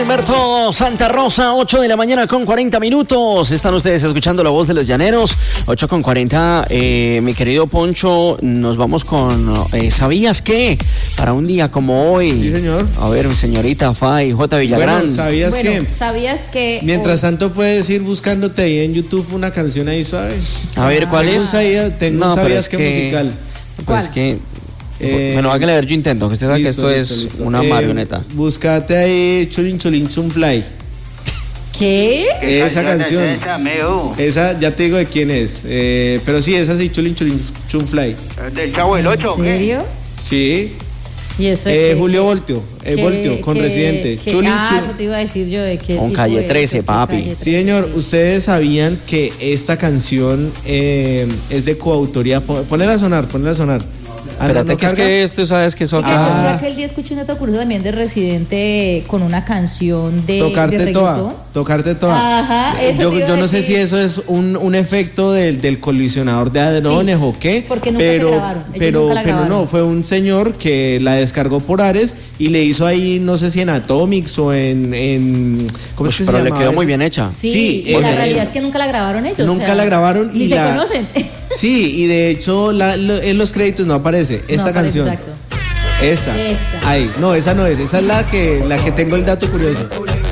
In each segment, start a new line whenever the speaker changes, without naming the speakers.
Humberto Santa Rosa, 8 de la mañana con 40 minutos. Están ustedes escuchando La Voz de los Llaneros, 8 con 40. Mi querido Poncho, nos vamos con ¿sabías qué? Para un día como hoy.
Sí, señor.
A ver, señorita Fay, J. Villagrán.
Bueno, ¿sabías qué? Mientras tanto puedes ir buscándote ahí en YouTube una canción ahí suave.
A ver, ¿cuál es?
Tengo un ¿sabías qué musical?
Pues que... bueno, hágale ver, yo intento, que usted sabe que esto es una marioneta.
Búscate ahí Chulin Chulin Chunfly.
¿Qué?
Esa canción. Esa, ya te digo de quién es. Pero sí, esa sí, Chulin Chulin Chunfly.
¿Del Chavo del 8 o qué?
¿En serio?
Sí.
¿Y eso
Julio Voltio, con Residente.
Chulin Chulin. Eso te iba a decir yo de qué.
Con Calle 13, papi.
Sí, señor. Ustedes sabían que esta canción es de coautoría. Ponela a sonar.
Espérate, que es que esto, ¿sabes qué son?
Yo aquel día escuché un dato curioso también de Residente con una canción de
Tocarte toda.
Ajá,
yo no sé si eso es un efecto del colisionador de hadrones o qué.
Porque nunca se grabaron.
Pero no, fue un señor que la descargó por Ares y le hizo ahí, no sé si en Atomics o en ¿cómo es que se llama?
Pero le quedó muy bien hecha.
Sí, y la realidad es que nunca la grabaron ellos.
Nunca la grabaron
y se conocen.
Sí, y de hecho en los créditos no aparece esta canción.
Exacto.
Esa. Ay, no, esa no es. Esa es la que tengo el dato curioso.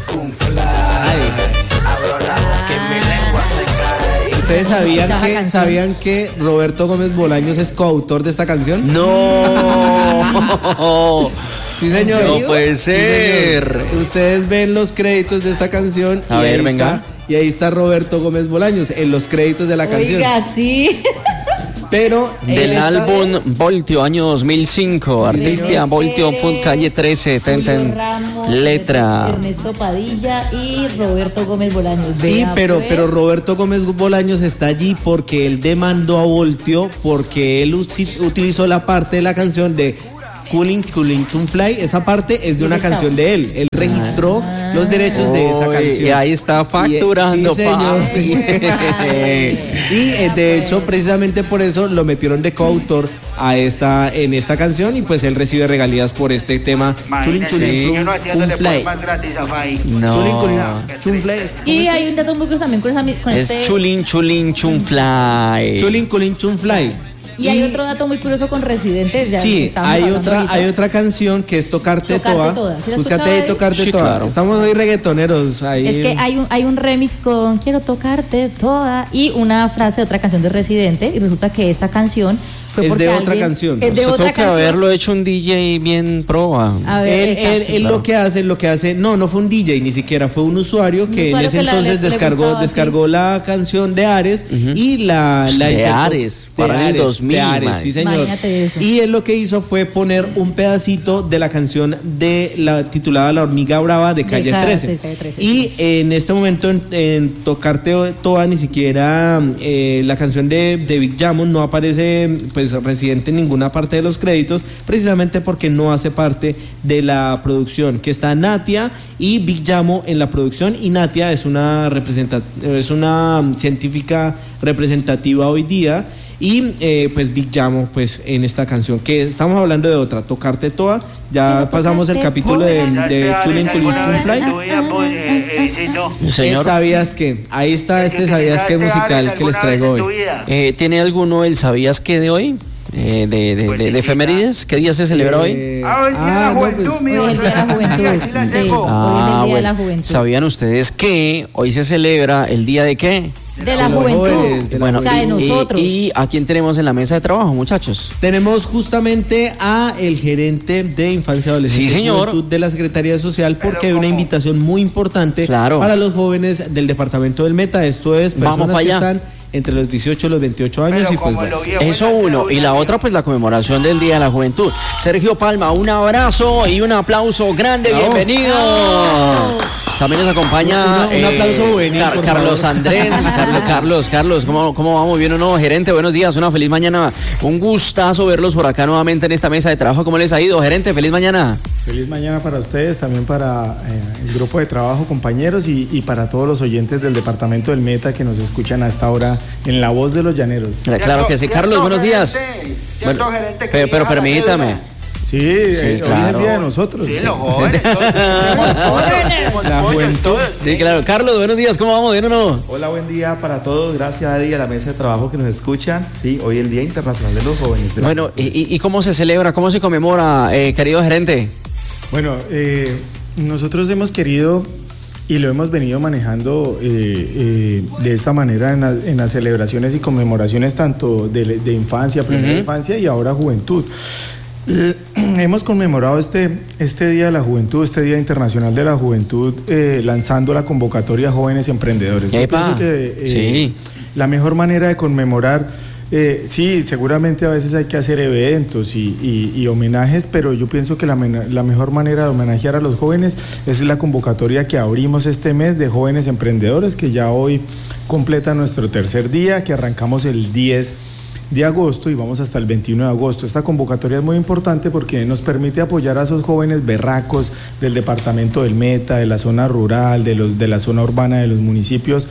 ¿Ustedes sabían que Roberto Gómez Bolaños es coautor de esta canción?
No.
Sí, señor.
No puede ser.
Sí, ustedes ven los créditos de esta canción.
A ver, venga.
Y ahí está Roberto Gómez Bolaños en los créditos de la canción.
Oiga, sí.
Pero
del álbum Voltio, año 2005, artista Voltio, Calle 13, letra
Ernesto Padilla y Roberto Gómez Bolaños.
Pero Roberto Gómez Bolaños está allí porque él demandó a Voltio porque él utilizó la parte de la canción de Chulin Chulin Chunfly. Esa parte es de una canción de él. Él registró los derechos de esa canción.
Y ahí está facturando,
sí, señor. Y de hecho, precisamente por eso lo metieron de coautor en esta canción y pues él recibe regalías por este tema. Chulin Chulin Chunfly.
Y hay un dato muy curioso también con
este. Es Chulin Chulin Chunfly.
Chulin Chulin Chunfly.
Y hay otro dato muy curioso con Residente.
Sí, hay otra canción que es Tocarte Toda.
¿Sí?
Búscate ahí Tocarte Toda. Claro. Estamos hoy reggaetoneros ahí.
Es que hay un remix con Quiero Tocarte Toda y una frase de otra canción de Residente y resulta que esta canción
es de otra canción.
Es de otra canción.
Tengo que haberlo hecho un DJ bien proba.
A ver,
él lo que hace, no fue un DJ, ni siquiera fue un usuario que en ese entonces descargó la canción de Ares y la
de Ares, para el 2000.
De Ares, sí señor. Y él lo que hizo fue poner un pedacito de la canción titulada La Hormiga Brava de Calle 13. Y en este momento en Tocarte Toda ni siquiera la canción de Big Jamon no aparece pues Residente en ninguna parte de los créditos, precisamente porque no hace parte de la producción, que está Natia y Big Jamo en la producción, y Natia es una científica representativa hoy día, y pues Big Jamo pues en esta canción, que estamos hablando de otra, Tocarte Toda. Ya pasamos el capítulo de Chulin Chulin Chunfly. ¿Sabías qué? Ahí está ¿Sabías qué musical que les traigo hoy?
¿Tiene alguno el ¿Sabías qué de hoy? De efemérides. ¿Qué día se celebra hoy?
Hoy es el Día de la Juventud. Hoy es el Día de la Juventud.
¿Sabían ustedes que hoy se celebra el día de qué?
De la juventud,
bueno,
o sea, de nosotros.
¿Y a quién tenemos en la mesa de trabajo, muchachos?
Tenemos justamente a el gerente de Infancia y Adolescencia,
sí, señor,
Juventud de la Secretaría Social, porque hay una invitación muy importante para los jóvenes del departamento del Meta. Esto es personas que están entre los 18 y los 28 años. Y pues bueno,
eso uno. Y la otra, pues la conmemoración del Día de la Juventud. Sergio Palma, un abrazo y un aplauso grande. Bienvenido. También nos acompaña
un aplauso juvenil,
Carlos Andrés. Carlos, ¿cómo vamos? ¿Bien o no? Gerente, buenos días, una feliz mañana. Un gustazo verlos por acá nuevamente en esta mesa de trabajo. ¿Cómo les ha ido, gerente? Feliz mañana.
Feliz mañana para ustedes, también para el grupo de trabajo, compañeros, y para todos los oyentes del departamento del Meta que nos escuchan a esta hora en La Voz de los Llaneros.
Claro que sí. Carlos, buenos días. Bueno, pero permítame.
Sí, hoy es el día de nosotros.
Sí, los jóvenes.
La juventud.
Sí, claro. Carlos, buenos días, ¿cómo vamos? ¿Bien o no?
Hola, buen día para todos. Gracias a Eddie y a la mesa de trabajo que nos escuchan. Sí, hoy es el Día Internacional de los Jóvenes.
Bueno, ¿y cómo se celebra? ¿Cómo se conmemora, querido gerente?
Bueno, nosotros hemos querido y lo hemos venido manejando de esta manera en las celebraciones y conmemoraciones tanto de infancia, primera infancia y ahora juventud. Hemos conmemorado este Día de la Juventud, este Día Internacional de la Juventud, lanzando la convocatoria Jóvenes Emprendedores. Yo pienso que la mejor manera de conmemorar, sí, seguramente a veces hay que hacer eventos y homenajes, pero yo pienso que la mejor manera de homenajear a los jóvenes es la convocatoria que abrimos este mes de Jóvenes Emprendedores, que ya hoy completa nuestro tercer día, que arrancamos el 10 de agosto y vamos hasta el 21 de agosto. Esta convocatoria es muy importante porque nos permite apoyar a esos jóvenes berracos del departamento del Meta, de la zona rural, de la zona urbana de los municipios,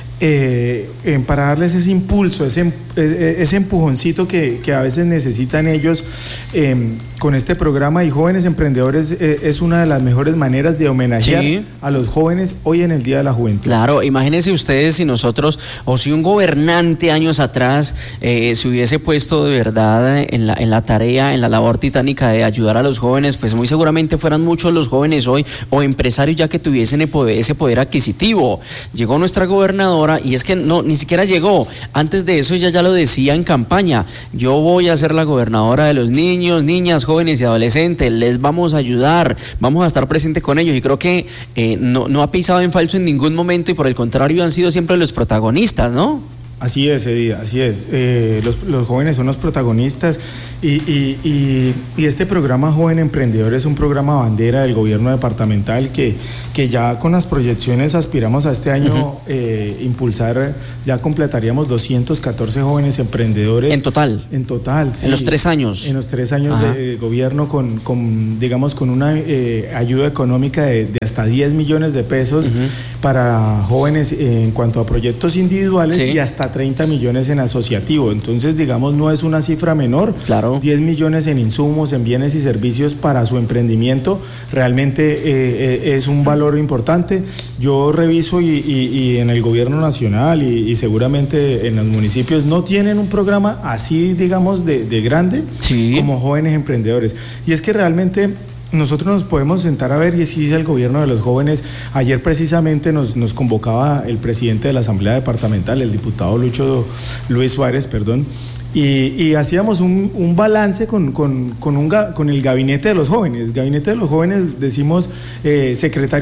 para darles ese impulso, ese empujoncito que a veces necesitan ellos con este programa. Y Jóvenes Emprendedores es una de las mejores maneras de homenajear a los jóvenes hoy en el Día de la Juventud.
Claro, imagínense ustedes si nosotros, o si un gobernante años atrás se hubiese puesto de verdad en la tarea, en la labor titánica de ayudar a los jóvenes, pues muy seguramente fueran muchos los jóvenes hoy o empresarios ya que tuviesen ese poder adquisitivo. Llegó nuestra gobernadora y es que no, ni siquiera llegó. Antes de eso ella ya lo decía en campaña: yo voy a ser la gobernadora de los niños, niñas, jóvenes y adolescentes, les vamos a ayudar, vamos a estar presente con ellos. Y creo que no ha pisado en falso en ningún momento y por el contrario han sido siempre los protagonistas, ¿no?
Así es, Eddie, así es. Los jóvenes son los protagonistas y este programa Joven Emprendedor es un programa bandera del gobierno departamental que ya con las proyecciones aspiramos a este año impulsar, ya completaríamos 214 jóvenes emprendedores.
¿En total?
En total, sí.
¿En los 3 años?
En los 3 años de gobierno con una ayuda económica de hasta 10 millones de pesos para jóvenes en cuanto a proyectos individuales y hasta 30 millones en asociativo. Entonces, digamos, no es una cifra menor.
Claro.
10 millones en insumos, en bienes y servicios para su emprendimiento, realmente es un valor importante. Yo reviso y en el gobierno nacional y seguramente en los municipios no tienen un programa así, digamos, de grande como Jóvenes Emprendedores. Y es que realmente nosotros nos podemos sentar a ver, y si es el gobierno de los jóvenes. Ayer precisamente nos convocaba el presidente de la Asamblea Departamental, el diputado Luis Suárez, y hacíamos un balance con el gabinete de los jóvenes. Gabinete de los jóvenes, decimos, secretario